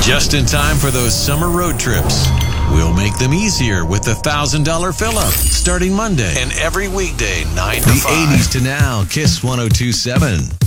Just in time for those summer road trips. We'll make them easier with the $1,000 fill-up starting Monday and every weekday 9 to 5. The 80s to now, KISS 102.7.